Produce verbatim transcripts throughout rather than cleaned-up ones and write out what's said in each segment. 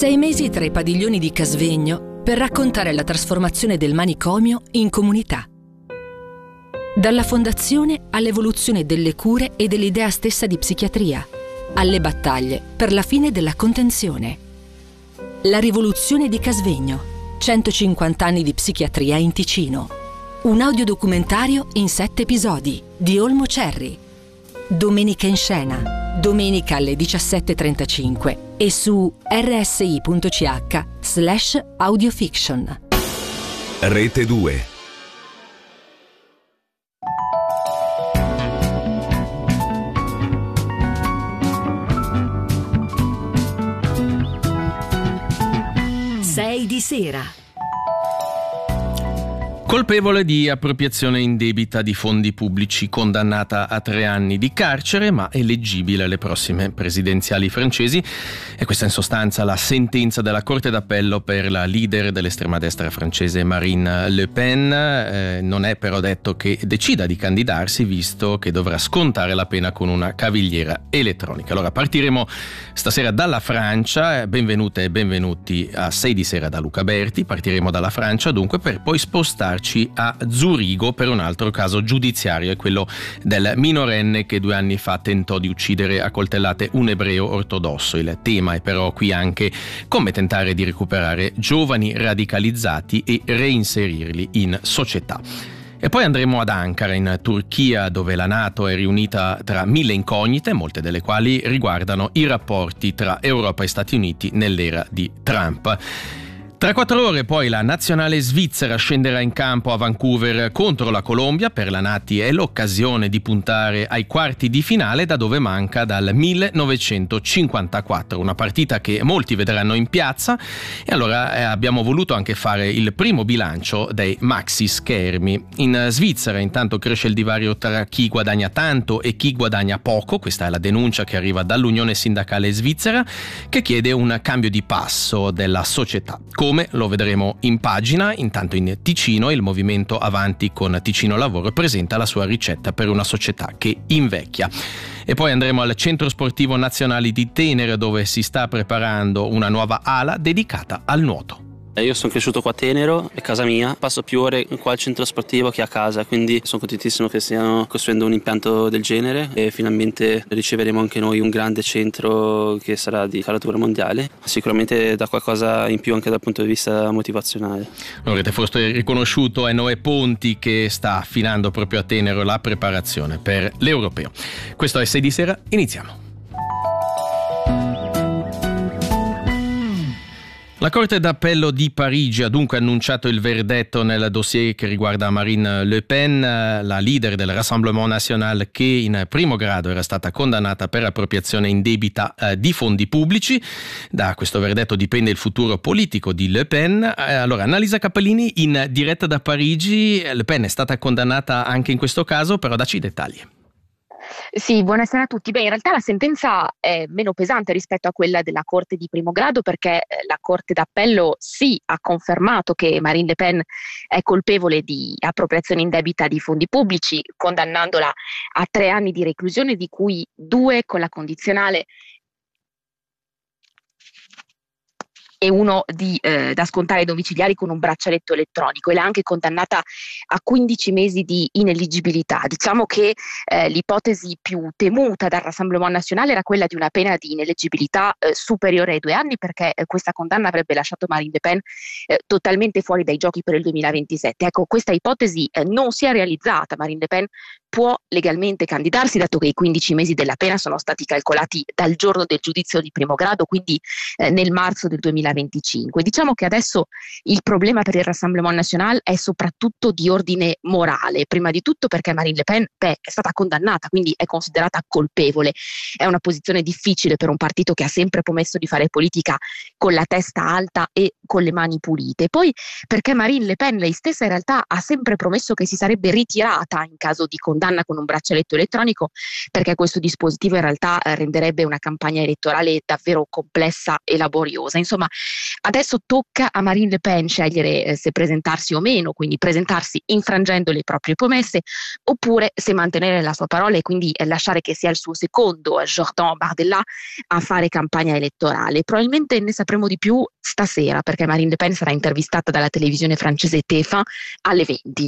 Sei mesi tra i padiglioni di Casvegno per raccontare la trasformazione del manicomio in comunità. Dalla fondazione all'evoluzione delle cure e dell'idea stessa di psichiatria, alle battaglie per la fine della contenzione. La rivoluzione di Casvegno, centocinquanta anni di psichiatria in Ticino. Un audiodocumentario in sette episodi di Olmo Cerri. Domenica in scena. Domenica alle diciassette e trentacinque e su rsi.ch slash audiofiction. Rete due. sei di sera. Colpevole di appropriazione indebita di fondi pubblici, condannata a tre anni di carcere, ma eleggibile alle prossime presidenziali francesi. E questa in sostanza la sentenza della Corte d'Appello per la leader dell'estrema destra francese Marine Le Pen. Eh, non è però detto che decida di candidarsi, visto che dovrà scontare la pena con una cavigliera elettronica. Allora partiremo stasera dalla Francia. Benvenute e benvenuti a sei di sera da Luca Berti. Partiremo dalla Francia dunque, per poi spostarci a Zurigo per un altro caso giudiziario, è quello del minorenne che due anni fa tentò di uccidere a coltellate un ebreo ortodosso. Il tema è però qui anche come tentare di recuperare giovani radicalizzati e reinserirli in società. E poi andremo ad Ankara, in Turchia, dove la NATO è riunita tra mille incognite, molte delle quali riguardano i rapporti tra Europa e Stati Uniti nell'era di Trump. Tra quattro ore poi la nazionale svizzera scenderà in campo a Vancouver contro la Colombia. Per la Nati è l'occasione di puntare ai quarti di finale, da dove manca dal millenovecentocinquantaquattro, una partita che molti vedranno in piazza. E allora eh, abbiamo voluto anche fare il primo bilancio dei maxi schermi. In Svizzera intanto cresce il divario tra chi guadagna tanto e chi guadagna poco. Questa è la denuncia che arriva dall'Unione Sindacale Svizzera, che chiede un cambio di passo della società. Come lo vedremo in pagina. Intanto in Ticino il movimento Avanti con Ticino Lavoro presenta la sua ricetta per una società che invecchia. E poi andremo al Centro Sportivo Nazionale di Tenero, dove si sta preparando una nuova ala dedicata al nuoto. Io sono cresciuto qua a Tenero, è casa mia, passo più ore qua al centro sportivo che a casa, quindi sono contentissimo che stiano costruendo un impianto del genere e finalmente riceveremo anche noi un grande centro che sarà di caratura mondiale. Sicuramente dà qualcosa in più anche dal punto di vista motivazionale. Avrete forse riconosciuto Noè Ponti, che sta affinando proprio a Tenero la preparazione per l'Europeo. Questo è sei di sera, iniziamo. La Corte d'Appello di Parigi ha dunque annunciato il verdetto nel dossier che riguarda Marine Le Pen, la leader del Rassemblement National, che in primo grado era stata condannata per appropriazione indebita eh, di fondi pubblici. Da questo verdetto dipende il futuro politico di Le Pen. Eh, allora, Annalisa Cappellini in diretta da Parigi. Le Pen è stata condannata anche in questo caso, però dacci i dettagli. Sì, buonasera a tutti. Beh, in realtà la sentenza è meno pesante rispetto a quella della Corte di primo grado, perché la Corte d'Appello sì ha confermato che Marine Le Pen è colpevole di appropriazione indebita di fondi pubblici, condannandola a tre anni di reclusione, di cui due con la condizionale e uno di, eh, da scontare ai domiciliari con un braccialetto elettronico, e l'ha anche condannata a quindici mesi di ineleggibilità. Diciamo che eh, l'ipotesi più temuta dal Rassemblement National era quella di una pena di ineleggibilità eh, superiore ai due anni, perché eh, questa condanna avrebbe lasciato Marine Le Pen eh, totalmente fuori dai giochi per il duemilaventisette. Ecco, questa ipotesi eh, non si è realizzata. Marine Le Pen può legalmente candidarsi, dato che i quindici mesi della pena sono stati calcolati dal giorno del giudizio di primo grado, quindi eh, nel marzo del duemilaventicinque. Diciamo che adesso il problema per il Rassemblement National è soprattutto di ordine morale, prima di tutto perché Marine Le Pen beh, è stata condannata, quindi è considerata colpevole. È una posizione difficile per un partito che ha sempre promesso di fare politica con la testa alta e con le mani pulite. Poi perché Marine Le Pen lei stessa in realtà ha sempre promesso che si sarebbe ritirata in caso di condanna con un braccialetto elettronico, perché questo dispositivo in realtà renderebbe una campagna elettorale davvero complessa e laboriosa. Insomma, Adesso tocca a Marine Le Pen scegliere eh, se presentarsi o meno, quindi presentarsi infrangendo le proprie promesse oppure se mantenere la sua parola e quindi eh, lasciare che sia il suo secondo, eh, Jordan Bardella, a fare campagna elettorale. Probabilmente ne sapremo di più stasera perché Marine Le Pen sarà intervistata dalla televisione francese T F uno alle venti.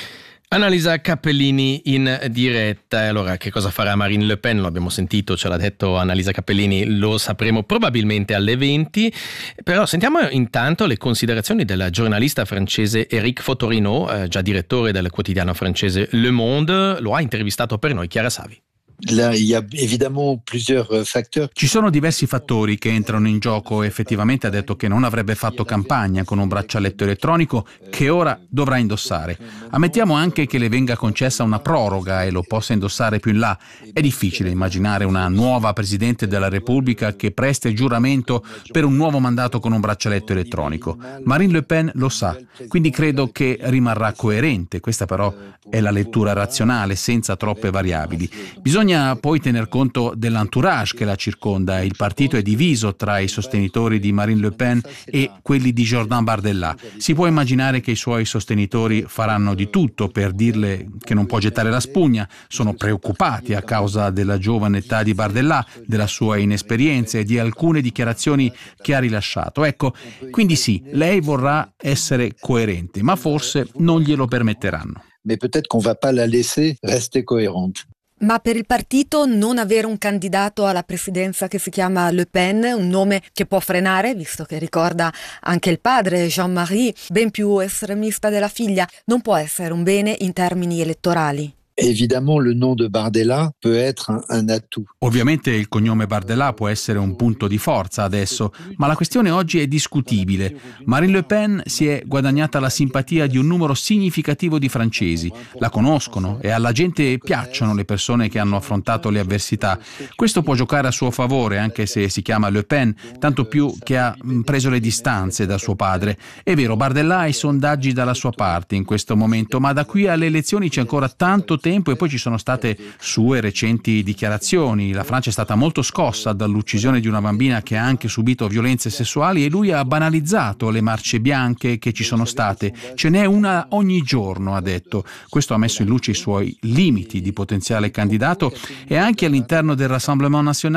Annalisa Cappellini in diretta. E allora che cosa farà Marine Le Pen? Lo abbiamo sentito, ce l'ha detto Annalisa Cappellini, lo sapremo probabilmente alle venti. Però sentiamo intanto le considerazioni del giornalista francese Éric Fotorino, eh, già direttore del quotidiano francese Le Monde. Lo ha intervistato per noi Chiara Savi. Là, il y a évidemment plusieurs facteurs. Ci sono diversi fattori che entrano in gioco. Effettivamente ha detto che non avrebbe fatto campagna con un braccialetto elettronico che ora dovrà indossare. Ammettiamo anche che le venga concessa una proroga e lo possa indossare più in là. È difficile immaginare una nuova Presidente della Repubblica che presta il giuramento per un nuovo mandato con un braccialetto elettronico. Marine Le Pen lo sa, quindi credo che rimarrà coerente. Questa però è la lettura razionale, senza troppe variabili. Bisogna poi tener conto dell'entourage che la circonda. Il partito è diviso tra i sostenitori di Marine Le Pen e quelli di Jordan Bardella. Si può immaginare che i suoi sostenitori faranno di tutto per dirle che non può gettare la spugna. Sono preoccupati a causa della giovane età di Bardella, della sua inesperienza e di alcune dichiarazioni che ha rilasciato. Ecco, quindi sì, lei vorrà essere coerente, ma forse non glielo permetteranno. Mais peut-être qu'on va pas la laisser rester cohérente. Ma per il partito non avere un candidato alla presidenza che si chiama Le Pen, un nome che può frenare, visto che ricorda anche il padre Jean-Marie, ben più estremista della figlia, non può essere un bene in termini elettorali. Évidemment, le nom de Bardella peut être un, un atout. Ovviamente il cognome Bardella può essere un punto di forza adesso, ma la questione oggi è discutibile. Marine Le Pen si è guadagnata la simpatia di un numero significativo di francesi. La conoscono e alla gente piacciono le persone che hanno affrontato le avversità. Questo può giocare a suo favore, anche se si chiama Le Pen, tanto più che ha preso le distanze da suo padre. È vero, Bardella ha i sondaggi dalla sua parte in questo momento, ma da qui alle elezioni c'è ancora tanto tempo. E poi ci sono state sue recenti dichiarazioni. La Francia è stata molto scossa dall'uccisione di una bambina che ha anche subito violenze sessuali e lui ha banalizzato le marce bianche che ci sono state. Ce n'è una ogni giorno, ha detto. Questo ha messo in luce i suoi limiti di potenziale candidato e anche all'interno del Rassemblement National